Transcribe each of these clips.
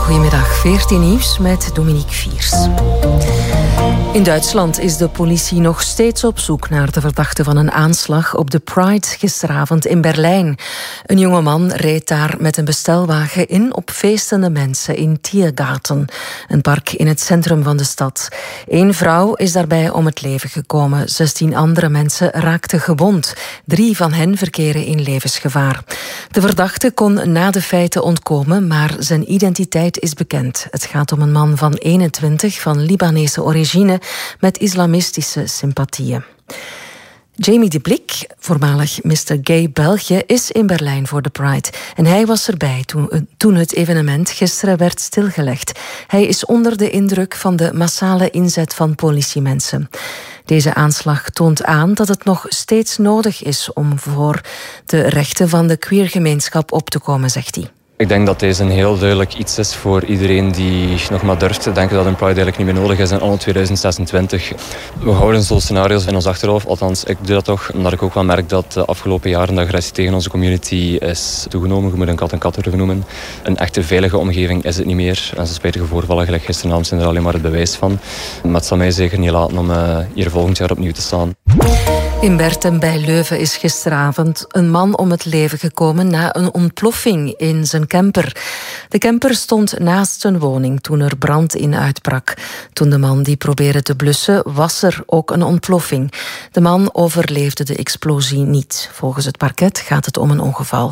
Goedemiddag, 14 nieuws met Dominique Viers. In Duitsland is de politie nog steeds op zoek naar de verdachte van een aanslag op de Pride gisteravond in Berlijn. Een jongeman reed daar met een bestelwagen in op feestende mensen in Tiergarten, een park in het centrum van de stad. 1 vrouw is daarbij om het leven gekomen. 16 andere mensen raakten gewond. 3 van hen verkeren in levensgevaar. De verdachte kon na de feiten ontkomen, maar zijn identiteit is bekend. Het gaat om een man van 21 van Libanese origine met islamistische sympathieën. Jamie de Blik, voormalig Mr. Gay België, is in Berlijn voor de Pride. En hij was erbij toen het evenement gisteren werd stilgelegd. Hij is onder de indruk van de massale inzet van politiemensen. Deze aanslag toont aan dat het nog steeds nodig is om voor de rechten van de queergemeenschap op te komen, zegt hij. Ik denk dat deze een heel duidelijk iets is voor iedereen die nog maar durft te denken dat een Pride eigenlijk niet meer nodig is in anno 2026. We houden zo'n scenario's in ons achterhoofd, althans ik doe dat toch, omdat ik ook wel merk dat de afgelopen jaren de agressie tegen onze community is toegenomen. Je moet een kat een kat durven noemen. Een echte veilige omgeving is het niet meer. En zo'n spijtige voorvallen, gelijk gisteravond, zijn er alleen maar het bewijs van. Maar het zal mij zeker niet laten om hier volgend jaar opnieuw te staan. In Bertem bij Leuven is gisteravond een man om het leven gekomen na een ontploffing in zijn camper. De camper stond naast zijn woning toen er brand in uitbrak. Toen de man die probeerde te blussen, was er ook een ontploffing. De man overleefde de explosie niet. Volgens het parket gaat het om een ongeval.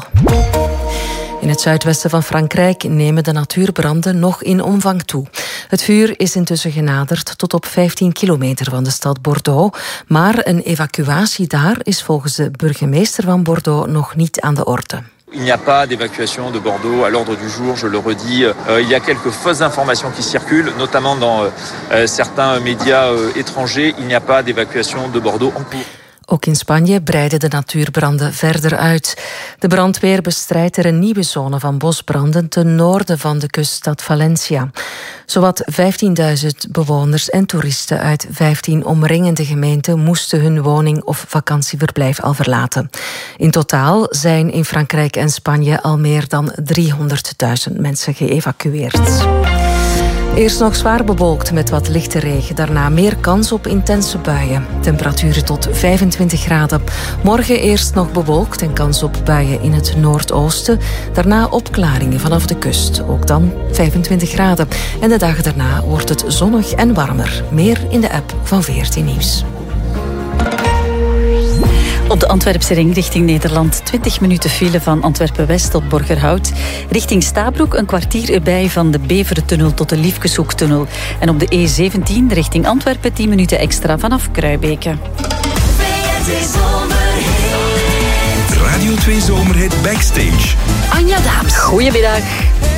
In het zuidwesten van Frankrijk nemen de natuurbranden nog in omvang toe. Het vuur is intussen genaderd tot op 15 kilometer van de stad Bordeaux. Maar een evacuatie daar is volgens de burgemeester van Bordeaux nog niet aan de orde. Il n'y a pas d'évacuation de Bordeaux à l'ordre du jour, je le redis. Il y a quelques fausses informations qui circulent, notamment dans certains médias étrangers. Il n'y a pas d'évacuation de Bordeaux en cours. Ook in Spanje breiden de natuurbranden verder uit. De brandweer bestrijdt er een nieuwe zone van bosbranden ten noorden van de kuststad Valencia. Zowat 15.000 bewoners en toeristen uit 15 omringende gemeenten moesten hun woning of vakantieverblijf al verlaten. In totaal zijn in Frankrijk en Spanje al meer dan 300.000 mensen geëvacueerd. Eerst nog zwaar bewolkt met wat lichte regen. Daarna meer kans op intense buien. Temperaturen tot 25 graden. Morgen eerst nog bewolkt en kans op buien in het noordoosten. Daarna opklaringen vanaf de kust. Ook dan 25 graden. En de dagen daarna wordt het zonnig en warmer. Meer in de app van 14 Nieuws. Op de Antwerpse ring richting Nederland 20 minuten file van Antwerpen-West tot Borgerhout. Richting Stabroek een kwartier erbij van de Beverentunnel tot de Liefkeshoektunnel. En op de E17 richting Antwerpen 10 minuten extra vanaf Kruibeke. Radio 2 Zomerhit Backstage. Anja Daams. Goedemiddag.